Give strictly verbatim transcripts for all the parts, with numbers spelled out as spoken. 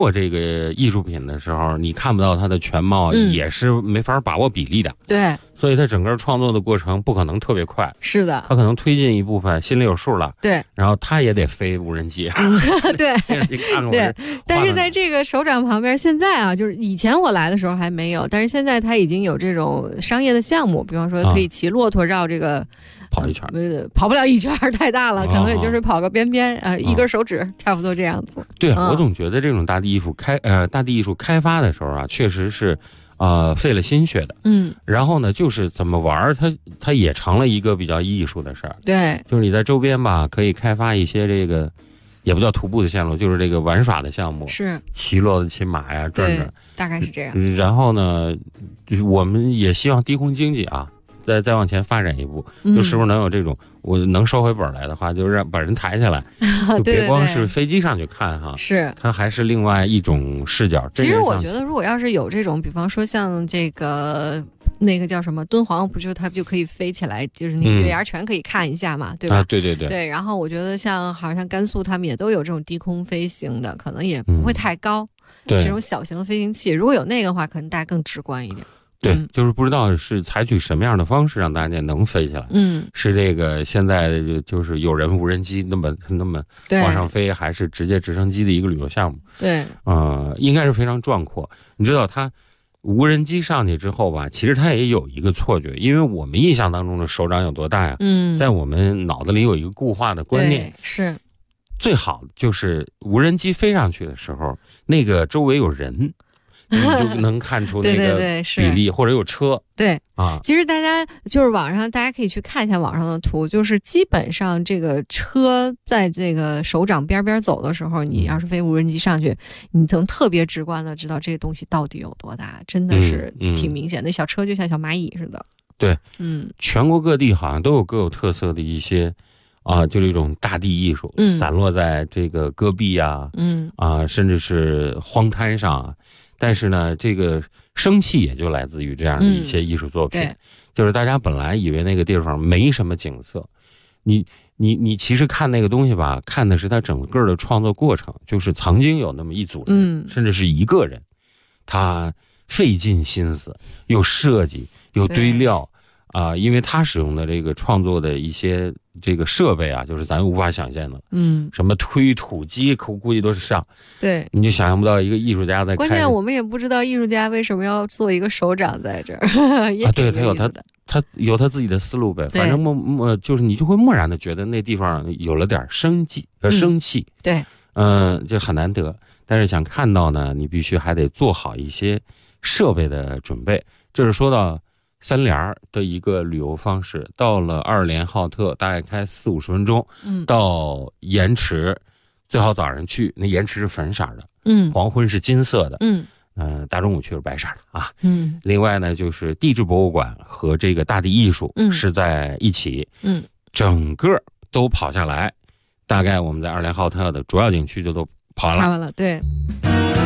做这个艺术品的时候，你看不到它的全貌， 嗯也是没法把握比例的。 对， 所以它整个创作的过程不可能特别快， 是的， 它可能推进一部分心里有数了， 对， 然后它也得飞无人机， 嗯、对， 你看看我对。但是在这个手掌旁边，现在啊，就是以前我来的时候还没有，但是现在它已经有这种商业的项目，比方说可以骑骆驼绕这个。 跑一圈、 呃，跑不了一圈，太大了，可能也就是跑个边边， 哦、 呃，一根手指，差不多这样子。 对、 嗯， 我总觉得这种大地艺术开呃大地艺术开发的时候啊，确实是，呃，费了心血的。 嗯。 然后呢，就是怎么玩，它它也成了一个比较艺术的事儿。 对， 就是你在周边吧，可以开发一些这个，也不叫徒步的线路，就是这个玩耍的项目， 是骑骆驼、骑马呀，转转， 大概是这样。 然后呢，就是我们也希望低空经济啊。再再往前发展一步，就是不是能有这种、嗯、我能收回本来的话，就让把人抬起来，就别光是飞机上去看哈， 是它还是另外一种视角。 其实我觉得，如果要是有这种，比方说像这个那个叫什么敦煌，不就它就可以飞起来，就是那个月牙泉可以看一下嘛，嗯、对吧、 啊？对对对。 对，然后我觉得像好像甘肃他们也都有这种低空飞行的，可能也不会太高。嗯、 对， 这种小型飞行器，如果有那个的话，可能大家更直观一点。 对，就是不知道是采取什么样的方式让大家能飞起来。嗯，是这个现在就是有人无人机那么那么往上飞，还是直接直升机的一个旅游项目？ 对， 呃，应该是非常壮阔。你知道它无人机上去之后吧，其实它也有一个错觉，因为我们印象当中的手掌有多大呀？嗯，在我们脑子里有一个固化的观念， 是最好就是无人机飞上去的时候，那个周围有人。你就能看出那个比例，或者有车。 对啊， 其实大家就是网上，大家可以去看一下网上的图，就是基本上这个车在这个手掌边边走的时候，你要是飞无人机上去，你能特别直观的知道这个东西到底有多大，真的是挺明显的。嗯嗯、那小车就像小蚂蚁似的。 对， 嗯， 全国各地好像都有各有特色的一些。啊，就这种大地艺术， 嗯， 散落在这个戈壁啊， 嗯啊，甚至是荒滩上啊。但是呢，这个生气也就来自于这样的一些艺术作品。 嗯、 就是大家本来以为那个地方没什么景色，你你你其实看那个东西吧，看的是他整个的创作过程。就是曾经有那么一组人， 嗯， 甚至是一个人，他费尽心思，又设计又堆料。啊、呃，因为他使用的这个创作的一些这个设备啊，就是咱无法想象的， 嗯， 什么推土机，估估计都是上， 对， 你就想象不到一个艺术家在开。 关键我们也不知道艺术家为什么要做一个手掌在这儿，也啊，对他有他他有他自己的思路呗，反正默默就是你就会默然的觉得那地方有了点生机和生气， 嗯、对， 嗯、呃，这很难得，但是想看到呢，你必须还得做好一些设备的准备，这是说到。三联的一个旅游方式，到了二连浩特大概开四五十分钟， 嗯， 到盐池，最好早上去，那盐池是粉色的， 嗯， 黄昏是金色的， 嗯， 呃，大中午去是白色的啊， 嗯。 另外呢，就是地质博物馆和这个大地艺术是在一起， 嗯， 整个都跑下来，大概我们在二连浩特的主要景区就都跑完了， 跑完了，对。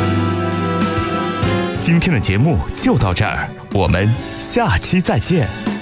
今天的节目就到这儿，我们下期再见。